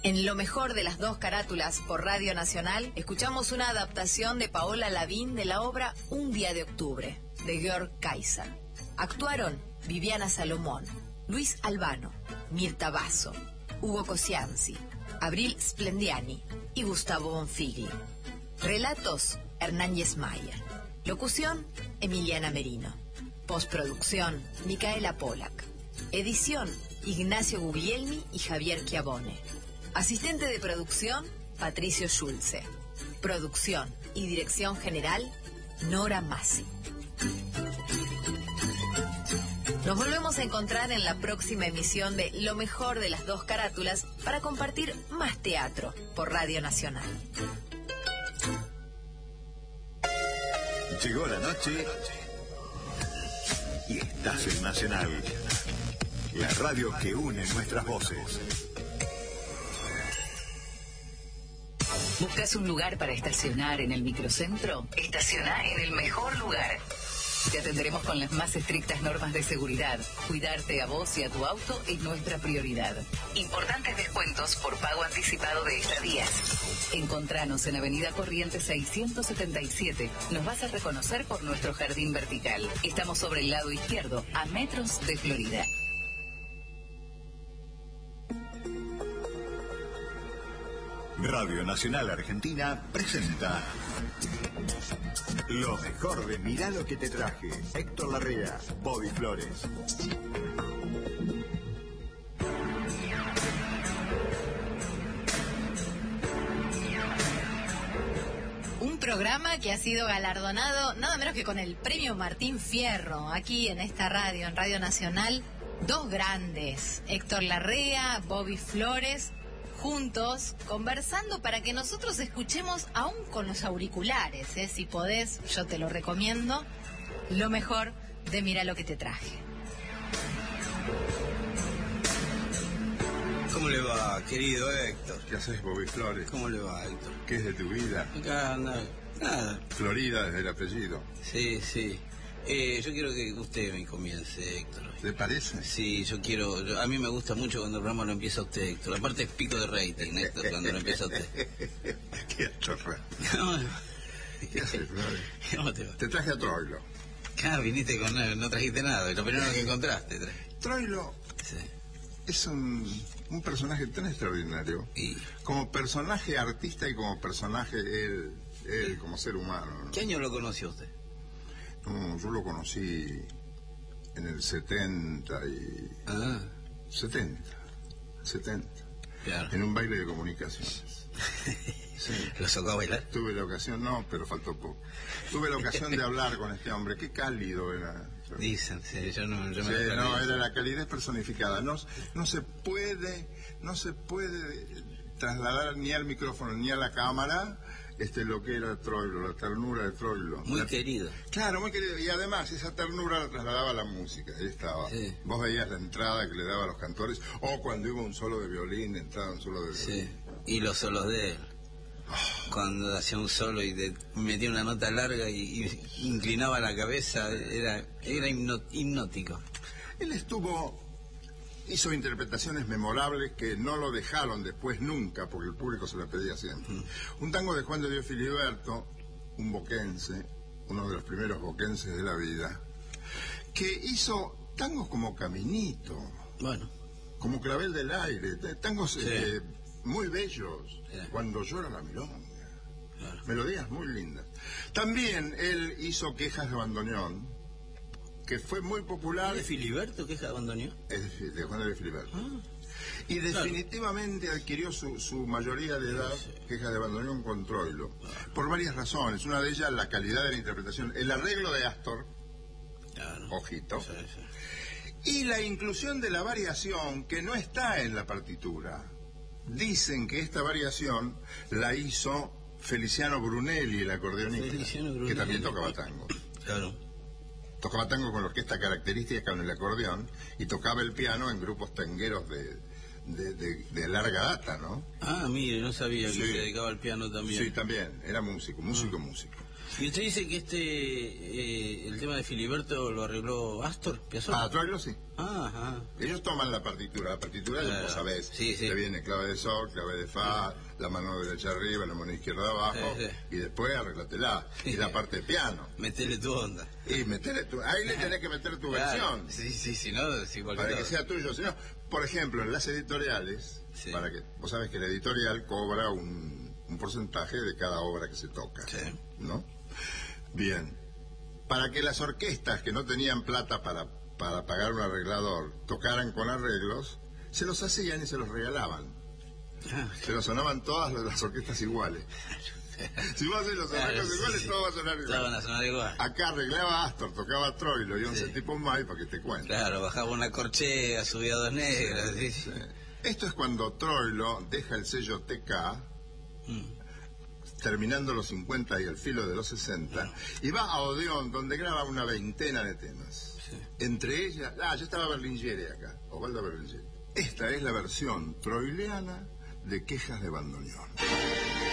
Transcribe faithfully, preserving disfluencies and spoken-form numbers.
En Lo mejor de las dos carátulas por Radio Nacional, escuchamos una adaptación de Paola Lavín de la obra Un día de octubre, de Georg Kaiser. Actuaron Viviana Salomón, Luis Albano, Mirta Basso, Hugo Cosianzi, Abril Splendiani y Gustavo Bonfigli. Relatos, Hernán Yesmayer. Locución, Emiliana Merino. Postproducción, Micaela Polak. Edición, Ignacio Guglielmi y Javier Chiavone. Asistente de producción, Patricio Schulze. Producción y dirección general, Nora Massi. Nos volvemos a encontrar en la próxima emisión de Lo mejor de las dos carátulas para compartir más teatro por Radio Nacional. Llegó la noche y estás en Nacional, la radio que une nuestras voces. ¿Buscas un lugar para estacionar en el microcentro? Estaciona en el mejor lugar. Te atenderemos con las más estrictas normas de seguridad. Cuidarte a vos y a tu auto es nuestra prioridad. Importantes descuentos por pago anticipado de estadías. Encontranos en Avenida Corrientes seiscientos setenta y siete. Nos vas a reconocer por nuestro jardín vertical. Estamos sobre el lado izquierdo, a metros de Florida. Radio Nacional Argentina presenta lo mejor de Mirá lo que te traje. Héctor Larrea, Bobby Flores. Un programa que ha sido galardonado nada menos que con el premio Martín Fierro, aquí en esta radio, en Radio Nacional. Dos grandes, Héctor Larrea, Bobby Flores, juntos, conversando para que nosotros escuchemos, aún con los auriculares, ¿eh? Si podés, yo te lo recomiendo, lo mejor de Mirá lo que te traje. ¿Cómo le va, querido Héctor? ¿Qué haces, Bobby Flores? ¿Cómo le va, Héctor? ¿Qué es de tu vida? Acá, nada, nada. Florida desde el apellido. Sí, sí. Eh, yo quiero que usted me comience, Héctor. ¿Le parece? Sí, yo quiero... yo- a mí me gusta mucho cuando el programa lo empieza usted, Héctor. Aparte es pico de rating, Héctor, cuando lo empieza usted. Qué chorra. ¿Qué haces, Flores? ¿Cómo te va? Te traje a Troilo. Ah, viniste con... no, no trajiste nada, lo primero que encontraste. Tra... Troilo Sí. es un, un personaje tan extraordinario. Y... Como personaje artista y como personaje él, él como ser humano, ¿no? ¿Qué año lo conoció usted? No, yo lo conocí en el setenta y... Ah, setenta. setenta. claro. En un baile de comunicaciones. Sí. ¿Lo sacó a bailar? Tuve la ocasión, no, pero faltó poco. Tuve la ocasión de hablar con este hombre, qué cálido era. Dicen, sí, yo no... Yo Sí, me lo no, perdí. era la calidez personificada. No, no se puede, no se puede trasladar ni al micrófono ni a la cámara este lo que era Troilo, la ternura de Troilo. Muy La- querido. Claro, muy querido. Y además esa ternura la trasladaba a la música. Ahí estaba. Sí. Vos veías la entrada que le daba a los cantores, o cuando iba un solo de violín, entraba un solo de violín. Sí, y los solos de él. Cuando hacía un solo y de- metía una nota larga y, y inclinaba la cabeza, era era hipno- hipnótico. Él estuvo, hizo interpretaciones memorables que no lo dejaron después nunca, porque el público se lo pedía siempre. Mm. Un tango de Juan de Dios Filiberto, un boquense, uno de los primeros boquenses de la vida, que hizo tangos como Caminito, Bueno, como Clavel del Aire, t- tangos Sí. eh, muy bellos, Sí. Cuando llora la milonga. claro. Melodías muy lindas. También él hizo Quejas de Bandoneón, que fue muy popular. ¿De Filiberto que abandonó? Es de, de Juan de Filiberto. Ah, Y definitivamente adquirió su, su mayoría de edad, Quejas de Bandoneón, con Troilo. Por varias razones. Una de ellas, la calidad de la interpretación. El arreglo de Astor, claro. ojito. Sí, sí. Y la inclusión de la variación que no está en la partitura. Dicen que esta variación la hizo Feliciano Brunelli, el acordeonista, Feliciano Brunelli. que también tocaba tango. Claro. Tocaba tango con la orquesta característica con el acordeón y tocaba el piano en grupos tangueros de, de, de- de larga data, ¿no? Ah, mire, no sabía que Sí. se dedicaba al piano también. Sí, también. Era músico, músico, músico. Y usted dice que este, eh, el tema de Filiberto lo arregló Astor Piazzolla. Ah, Troilo sí. Ah, ajá. Ellos toman la partitura, la partitura Claro. vos sabés, Sí, sí. te viene clave de sol, clave de fa, sí. La mano derecha arriba, la mano izquierda abajo, Sí, sí. y después arreglatela, Sí. y la parte de piano. Metele tu onda. Y metele tu, ahí le tenés que meter tu Claro. versión. Sí, sí, si no, es igual Para que que todo. sea tuyo, si no, por ejemplo, en las editoriales, Sí. para que, vos sabés que la editorial cobra un, un porcentaje de cada obra que se toca, Sí. ¿no? Bien, para que las orquestas que no tenían plata para, para pagar un arreglador tocaran con arreglos, se los hacían y se los regalaban. Ah, Pero sonaban todas las orquestas iguales. Si vos haces los claro, arreglos sí, iguales, sí. todo va a sonar Todos van igual. a sonar igual. Acá arreglaba Astor, tocaba Troilo y once Sí. tipos más, y para que te cuente. Claro, bajaba una corchea, subía dos negras. Sí, sí. Esto es cuando Troilo deja el sello T K, Mm. terminando los cincuenta y el filo de los sesenta, y va a Odeón, donde graba una veintena de temas. Sí. Entre ellas, ah, yo estaba Berlingeri acá, Osvaldo Berlingeri. Esta es la versión troileana de Quejas de Bandoneón.